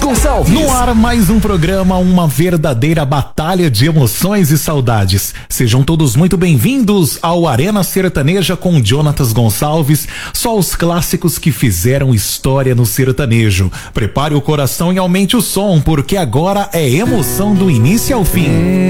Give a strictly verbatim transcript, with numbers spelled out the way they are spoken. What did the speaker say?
Gonçalves. No ar, mais um programa, uma verdadeira batalha de emoções e saudades. Sejam todos muito bem-vindos ao Arena Sertaneja com Jonatas Gonçalves, só os clássicos que fizeram história no sertanejo. Prepare o coração e aumente o som, porque agora é emoção do início ao fim.